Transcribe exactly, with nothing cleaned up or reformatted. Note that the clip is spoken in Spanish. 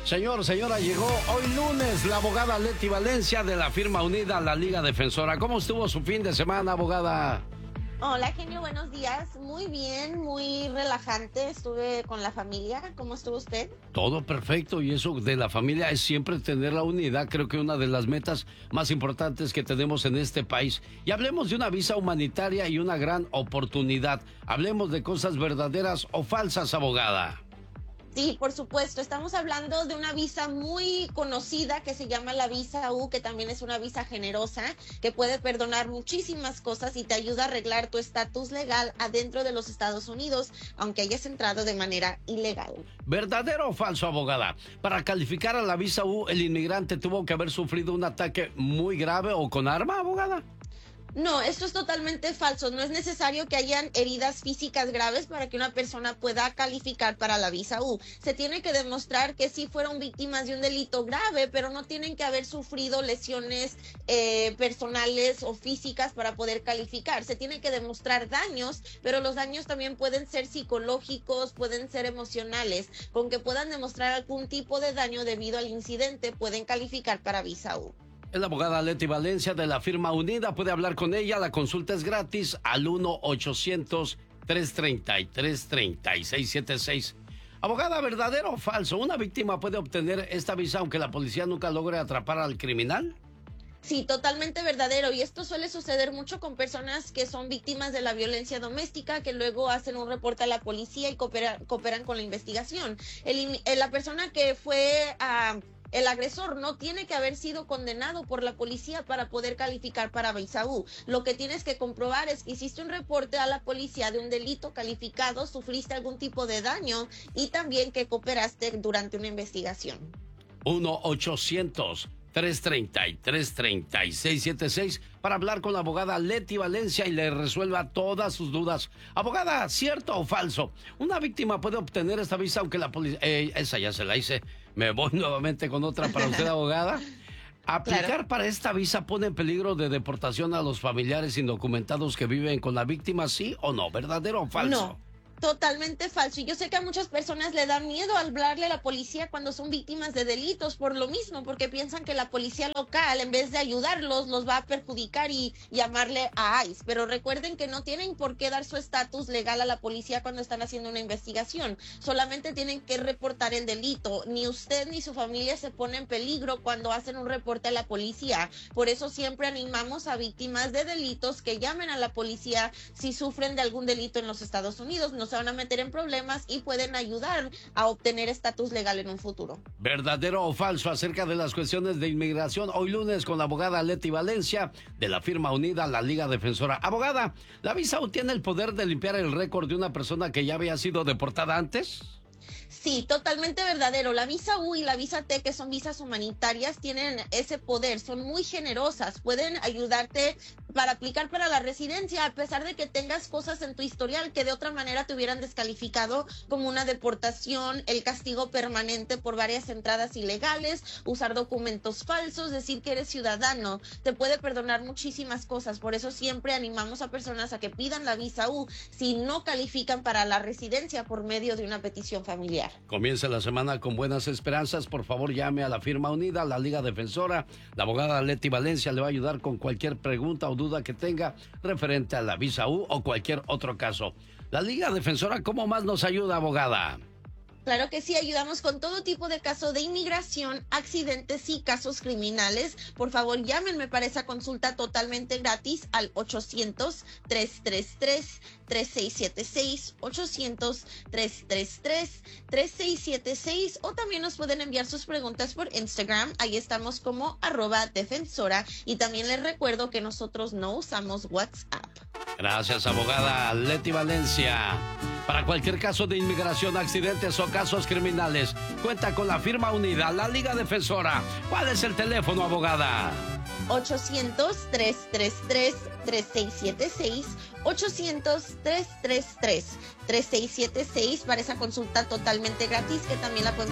Señor, señora, llegó hoy lunes la abogada Leti Valencia de la firma unida a la Liga Defensora. ¿Cómo estuvo su fin de semana, abogada? Hola, genio, buenos días. Muy bien, muy relajante. Estuve con la familia. ¿Cómo estuvo usted? Todo perfecto, y eso de la familia es siempre tener la unidad. Creo que una de las metas más importantes que tenemos en este país. Y hablemos de una visa humanitaria y una gran oportunidad. Hablemos de cosas verdaderas o falsas, abogada. Sí, por supuesto. Estamos hablando de una visa muy conocida que se llama la visa U, que también es una visa generosa, que puede perdonar muchísimas cosas y te ayuda a arreglar tu estatus legal adentro de los Estados Unidos, aunque hayas entrado de manera ilegal. ¿Verdadero o falso, abogada? Para calificar a la visa U, el inmigrante tuvo que haber sufrido un ataque muy grave o con arma, abogada. No, esto es totalmente falso. No es necesario que hayan heridas físicas graves para que una persona pueda calificar para la visa U. Se tiene que demostrar que sí fueron víctimas de un delito grave, pero no tienen que haber sufrido lesiones eh, personales o físicas para poder calificar. Se tiene que demostrar daños, pero los daños también pueden ser psicológicos, pueden ser emocionales. Con que puedan demostrar algún tipo de daño debido al incidente, pueden calificar para visa U. Es la abogada Leti Valencia de la firma unida. Puede hablar con ella. La consulta es gratis al uno ochocientos, tres treinta y tres, treinta y seis setenta y seis. Abogada, ¿verdadero o falso? ¿Una víctima puede obtener esta visa aunque la policía nunca logre atrapar al criminal? Sí, totalmente verdadero, y esto suele suceder mucho con personas que son víctimas de la violencia doméstica, que luego hacen un reporte a la policía y coopera, cooperan con la investigación. El, la persona que fue a... Uh, El agresor no tiene que haber sido condenado por la policía para poder calificar para visa U. Lo que tienes que comprobar es que hiciste un reporte a la policía de un delito calificado, sufriste algún tipo de daño y también que cooperaste durante una investigación. uno ochocientos, tres treinta y tres, treinta y seis setenta y seis para hablar con la abogada Leti Valencia y le resuelva todas sus dudas. Abogada, ¿cierto o falso? ¿Una víctima puede obtener esta visa aunque la policía... Eh, esa ya se la hice. Me voy nuevamente con otra para usted, abogada. ¿Aplicar claro. para esta visa pone en peligro de deportación a los familiares indocumentados que viven con la víctima, sí o no? ¿Verdadero o falso? No. Totalmente falso. Y yo sé que a muchas personas le da miedo hablarle a la policía cuando son víctimas de delitos por lo mismo, porque piensan que la policía local, en vez de ayudarlos, los va a perjudicar y llamarle a ICE. Pero recuerden que no tienen por qué dar su estatus legal a la policía cuando están haciendo una investigación. Solamente tienen que reportar el delito. Ni usted ni su familia se pone en peligro cuando hacen un reporte a la policía. Por eso siempre animamos a víctimas de delitos que llamen a la policía si sufren de algún delito en los Estados Unidos. Nos se van a meter en problemas y pueden ayudar a obtener estatus legal en un futuro. ¿Verdadero o falso acerca de las cuestiones de inmigración? Hoy lunes con la abogada Leti Valencia de la firma unida a la Liga Defensora. Abogada, ¿la visa U tiene el poder de limpiar el récord de una persona que ya había sido deportada antes? Sí, totalmente verdadero. La visa U y la visa T, que son visas humanitarias, tienen ese poder, son muy generosas, pueden ayudarte para aplicar para la residencia, a pesar de que tengas cosas en tu historial que de otra manera te hubieran descalificado, como una deportación, el castigo permanente por varias entradas ilegales, usar documentos falsos, decir que eres ciudadano, te puede perdonar muchísimas cosas. Por eso siempre animamos a personas a que pidan la visa U si no califican para la residencia por medio de una petición familiar. Comienza la semana con buenas esperanzas. Por favor, llame a la firma unida, a la Liga Defensora. La abogada Leti Valencia le va a ayudar con cualquier pregunta o duda que tenga referente a la visa U o cualquier otro caso. La Liga Defensora, ¿cómo más nos ayuda, abogada? Claro que sí, ayudamos con todo tipo de casos de inmigración, accidentes y casos criminales. Por favor, llámenme para esa consulta totalmente gratis al ochocientos, tres tres tres, tres seis siete seis, ochocientos, tres tres tres, tres seis siete seis, o también nos pueden enviar sus preguntas por Instagram. Ahí estamos como arroba defensora, y también les recuerdo que nosotros no usamos WhatsApp. Gracias, abogada Leti Valencia. Para cualquier caso de inmigración, accidentes o casos criminales, cuenta con la firma unida, la Liga Defensora. ¿Cuál es el teléfono, abogada? ochocientos, tres tres tres, tres seis siete seis, ochocientos, tres tres tres, tres seis siete seis para esa consulta totalmente gratis, que también la pueden